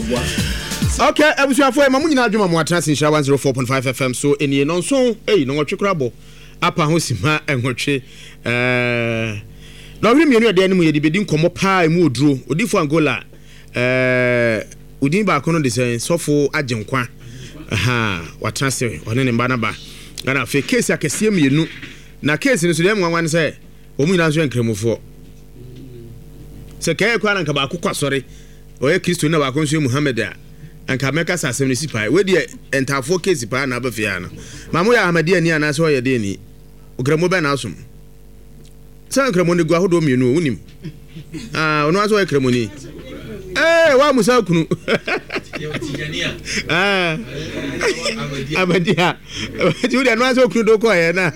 Okay, abusuafo e mamu nyina adwuma mo atena sin 104.5 FM so enie no so no nwotwe krabo apa ho sima enwotwe no hwe mienu ade animu ye di bedi nkomo pa emu oduro odifo Angola udin ba kono de sen sofo agenkwa watena se one ne mba na ba na fe case akese mienu na case ni so dem nwanwan se omu nyina so enkremofo se kay kwa na nka ba akokwa sori oye Kristo na ba konso Muhammad a anka meka sa asem ne sipai we de entafo case pa na ba fia no mamu ya Ahmadia ni ana so ye de ni ogramo be na asom sa nkramo ne gwa hodo mienu unim ono aso ekramo ni wa musa kunu Ahmadia Julia no aso kunu do ko ye na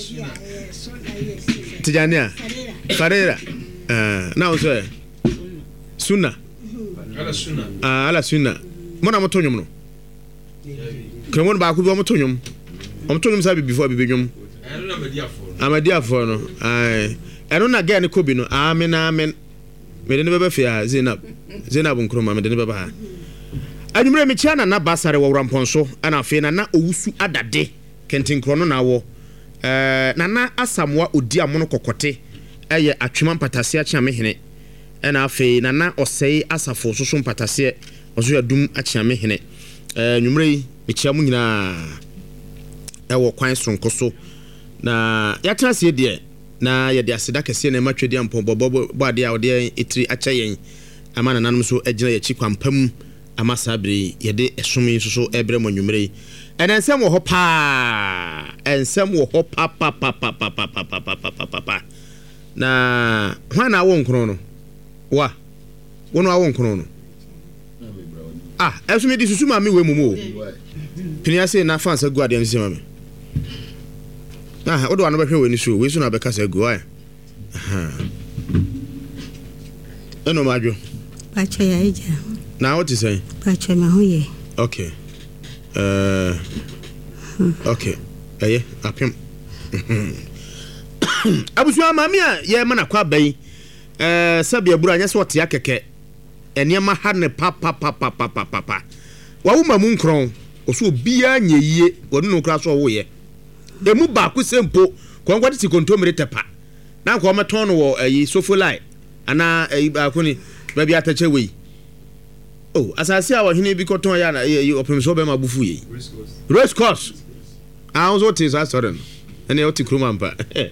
Tijania Farera na oso Sunna ala sunna mona motonyum no kremon ba ku bi motonyum omotonyum sabi before bibedwum Ahmadia for no eno na ga ne kobi no amen me de beba fia Zainab nkroma me de beba anyumre me chia na basare wo ramponso ana fe na owusu adade kentin krono na wo na asamwa odi amono kokote eye atwema mpatase a chia me hene ena afi na osei asafo soso mpatase ozo yadum a chia me hene nyumre me chia mu nyina ewo kwan sonko so na yatra se de na ye de aseda kese na matwedi ampo bobo ade a ode etri acha yen amana nanum so agina ye chikwampam amasabre ye de esome so ebre monwumre ensem wo ho pa ensem wo ho pa na hwana wo nkro no wa wono awo nkro no esome di susu ma me we mumu pinia se na fansa gu ade amse ma me odo anu behwe we ni so we so na be kasa gu ai eno majo pacha ya ija na what is saying pacha ma hoye okay okay apem abusu amami a ye mana kwa bai sabia buru anya so te akeke eniema ha ne pa wa wuma mu nkron oso bia nyeyie wonu no kra so wo ye emu ba ku sempo kwangwati ti kontomere tepa na kwa meton wo sofolai ana ba ku ni ba bia tache we asasi a wo hene bi koton ya na opem so be ma bufu ye race course aunzo tis asoren ene oti krumampa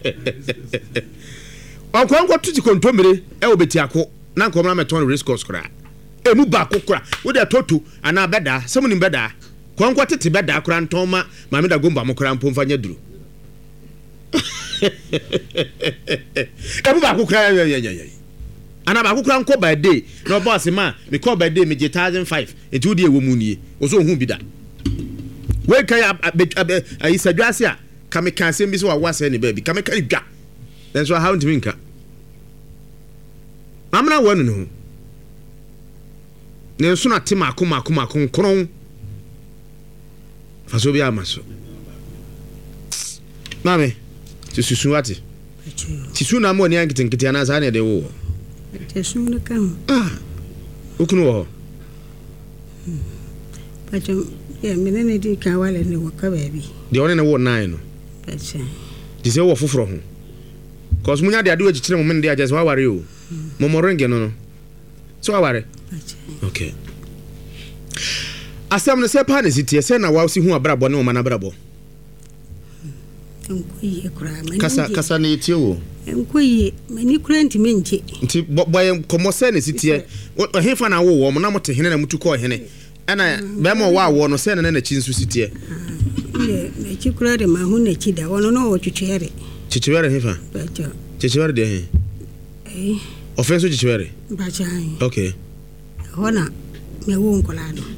kwangwati ti kontomere wo betiako na kwa na meton race course kra emu ba ku kra wo de toto ana beda semuni beda kwankwa tete beda akura ntoma mame da gomba mokura mpomfa nya duru ebu ba akura ya ana ba akura nko by day no boss ma me call by day me 1005 enti wodi ewo mu nie oso hu bi da we kan ayi sadwase a kame kan sem bi so wa wase ne ba bi kame kan dwa then so how ntimi nka amna wonu no ne so na tema akoma kron faso bi amaso mame tisusu wati tisu na mo ni ankitikiti ana sa ne de wo tisu na kan ukunu wo pacho ya menene di ka wale ne waka baby de one ne wo nine no pacho di se wo foforo ho cause munya de ade wo chichire mo men de ajes wa ware o mo morenge no so wa ware pacho okay asam ne se pa ne sitie se na wa si hu abrabo ne o mana abrabo enkoye kura mani kasa ne tie wo enkoye mani kura ntime nje nti boy komo se ne sitie o hefa na wo mo na mo te hene na mutu ko hene ana be mo wa wo no se ne na chi nsu sitie ne chi kura de ma hu ne chi da wono no wo chichiere hefa pacho chichiere de he offense chichiere pacho okay hona me wo nkola no